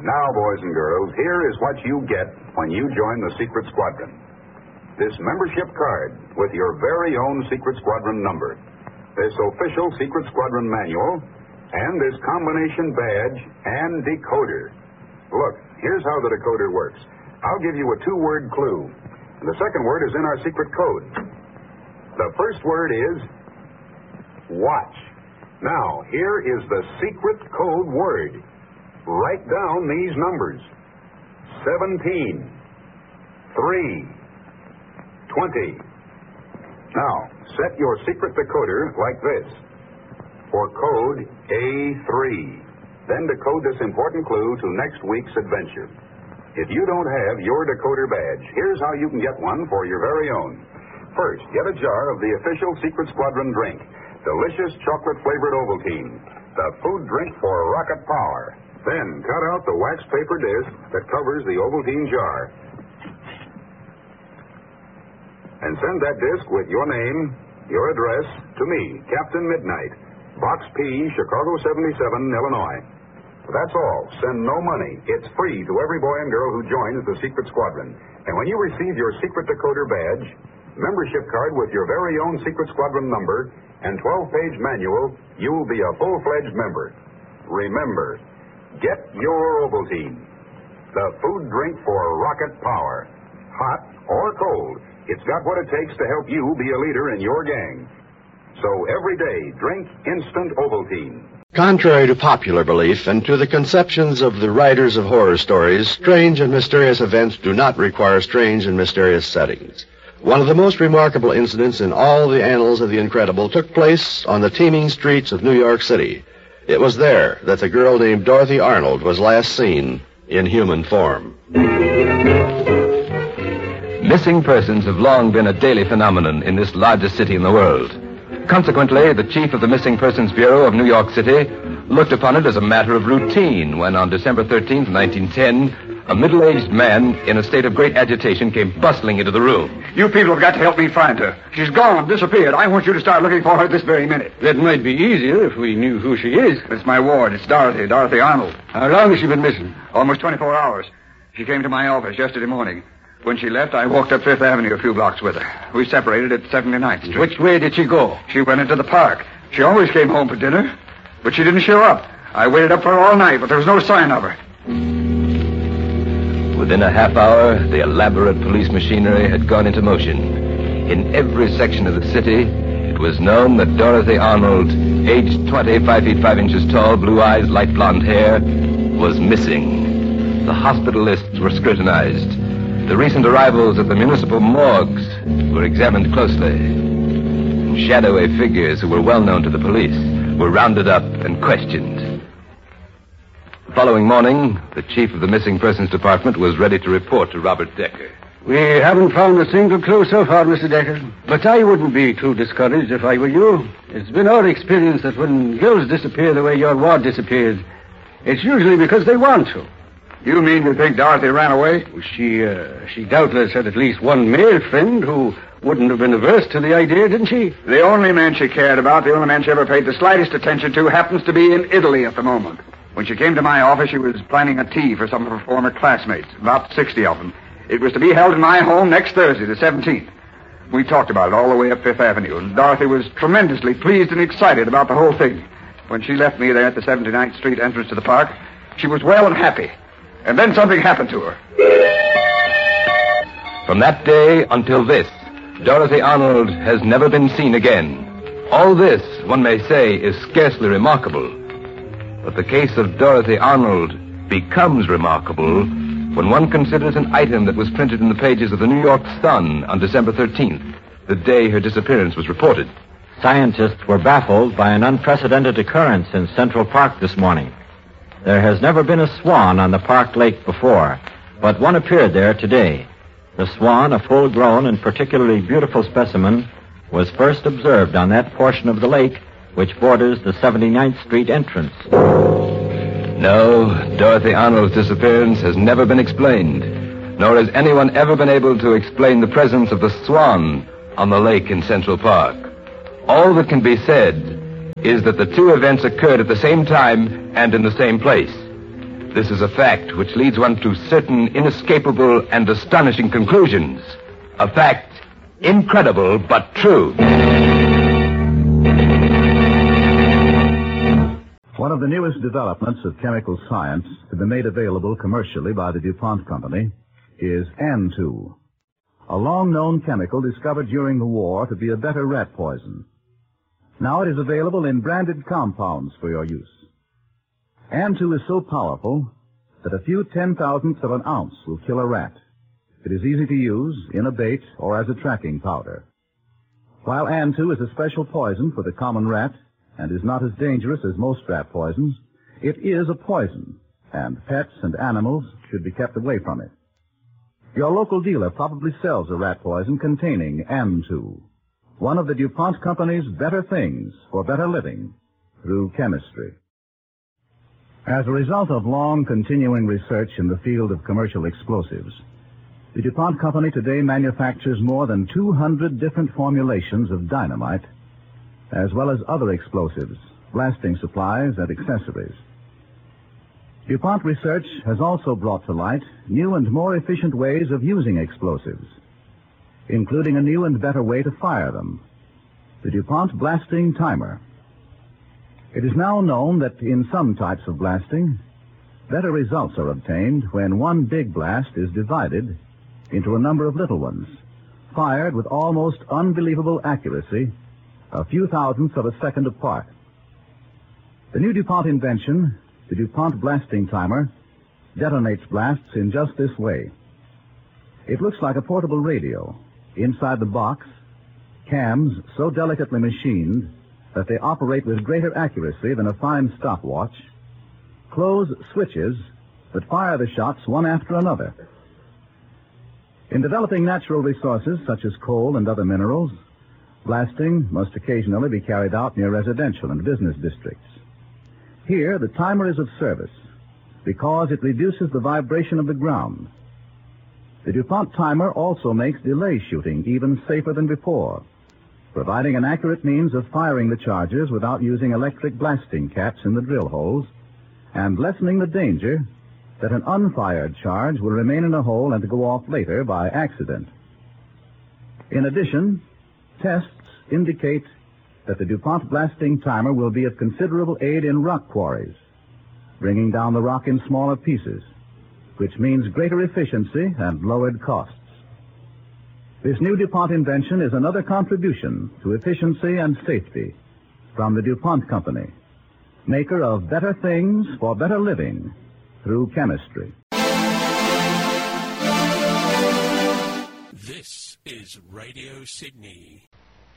Now, boys and girls, here is what you get when you join the Secret Squadron. This membership card with your very own Secret Squadron number, this official Secret Squadron manual, and this combination badge and decoder. Look, here's how the decoder works. I'll give you a two-word clue. And the second word is in our secret code. The first word is watch. Now, here is the secret code word. Write down these numbers. 17, 3, 20. Now, set your secret decoder like this. For code A3. Then decode this important clue to next week's adventure. If you don't have your decoder badge, here's how you can get one for your very own. First, get a jar of the official Secret Squadron drink, delicious chocolate-flavored Ovaltine, the food drink for rocket power. Then, cut out the wax paper disc that covers the Ovaltine jar. And send that disc with your name, your address, to me, Captain Midnight, Box P, Chicago 77, Illinois. That's all. Send no money. It's free to every boy and girl who joins the Secret Squadron. And when you receive your secret decoder badge, membership card with your very own Secret Squadron number, and 12-page manual, you'll be a full-fledged member. Remember, get your Ovaltine, the food drink for rocket power. Hot or cold, it's got what it takes to help you be a leader in your gang. So every day, drink instant Ovaltine. Contrary to popular belief and to the conceptions of the writers of horror stories, strange and mysterious events do not require strange and mysterious settings. One of the most remarkable incidents in all the annals of the incredible took place on the teeming streets of New York City. It was there that the girl named Dorothy Arnold was last seen in human form. Missing persons have long been a daily phenomenon in this largest city in the world. Consequently, the chief of the Missing Persons Bureau of New York City looked upon it as a matter of routine when on December 13th, 1910, a middle-aged man in a state of great agitation came bustling into the room. You people have got to help me find her. She's gone, disappeared. I want you to start looking for her this very minute. That might be easier if we knew who she is. It's my ward. It's Dorothy Arnold. How long has she been missing? Almost 24 hours. She came to my office yesterday morning. When she left, I walked up Fifth Avenue a few blocks with her. We separated at 79th Street. Which way did she go? She went into the park. She always came home for dinner, but she didn't show up. I waited up for her all night, but there was no sign of her. Within a half hour, the elaborate police machinery had gone into motion. In every section of the city, it was known that Dorothy Arnold, aged 20, 5 feet 5 inches tall, blue eyes, light blonde hair, was missing. The hospital lists were scrutinized. The recent arrivals at the municipal morgues were examined closely. Shadowy figures who were well known to the police were rounded up and questioned. The following morning, the chief of the Missing Persons Department was ready to report to Robert Decker. We haven't found a single clue so far, Mr. Decker. But I wouldn't be too discouraged if I were you. It's been our experience that when girls disappear the way your ward disappeared, it's usually because they want to. You mean you think Dorothy ran away? She doubtless had at least one male friend who wouldn't have been averse to the idea, didn't she? The only man she cared about, the only man she ever paid the slightest attention to, happens to be in Italy at the moment. When she came to my office, she was planning a tea for some of her former classmates, about 60 of them. It was to be held in my home next Thursday, the 17th. We talked about it all the way up Fifth Avenue, and Dorothy was tremendously pleased and excited about the whole thing. When she left me there at the 79th Street entrance to the park, she was well and happy. And then something happened to her. From that day until this, Dorothy Arnold has never been seen again. All this, one may say, is scarcely remarkable. But the case of Dorothy Arnold becomes remarkable when one considers an item that was printed in the pages of the New York Sun on December 13th, the day her disappearance was reported. Scientists were baffled by an unprecedented occurrence in Central Park this morning. There has never been a swan on the Park Lake before, but one appeared there today. The swan, a full-grown and particularly beautiful specimen, was first observed on that portion of the lake which borders the 79th Street entrance. No, Dorothy Arnold's disappearance has never been explained, nor has anyone ever been able to explain the presence of the swan on the lake in Central Park. All that can be said is that the two events occurred at the same time and in the same place. This is a fact which leads one to certain inescapable and astonishing conclusions. A fact incredible but true. One of the newest developments of chemical science to be made available commercially by the DuPont Company is An2, a long-known chemical discovered during the war to be a better rat poison. Now it is available in branded compounds for your use. An2 is so powerful that a few 10,000ths of an ounce will kill a rat. It is easy to use in a bait or as a tracking powder. While An2 is a special poison for the common rat and is not as dangerous as most rat poisons, it is a poison, and pets and animals should be kept away from it. Your local dealer probably sells a rat poison containing An2, one of the DuPont Company's better things for better living through chemistry. As a result of long continuing research in the field of commercial explosives, the DuPont Company today manufactures more than 200 different formulations of dynamite, as well as other explosives, blasting supplies, and accessories. DuPont research has also brought to light new and more efficient ways of using explosives, including a new and better way to fire them, the DuPont Blasting Timer. It is now known that in some types of blasting, better results are obtained when one big blast is divided into a number of little ones, fired with almost unbelievable accuracy, a few thousandths of a second apart. The new DuPont invention, the DuPont Blasting Timer, detonates blasts in just this way. It looks like a portable radio. Inside the box, cams so delicately machined that they operate with greater accuracy than a fine stopwatch, close switches that fire the shots one after another. In developing natural resources such as coal and other minerals, blasting must occasionally be carried out near residential and business districts. Here, the timer is of service because it reduces the vibration of the ground. The DuPont timer also makes delay shooting even safer than before, providing an accurate means of firing the charges without using electric blasting caps in the drill holes, and lessening the danger that an unfired charge will remain in a hole and go off later by accident. In addition, tests indicate that the DuPont Blasting Timer will be of considerable aid in rock quarries, bringing down the rock in smaller pieces, which means greater efficiency and lowered costs. This new DuPont invention is another contribution to efficiency and safety from the DuPont Company, maker of better things for better living through chemistry. This is Radio Sydney.